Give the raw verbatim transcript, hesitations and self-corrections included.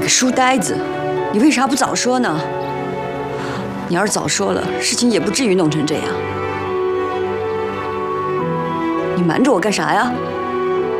个书呆子，你为啥不早说呢？你要是早说了，事情也不至于弄成这样。你瞒着我干啥呀？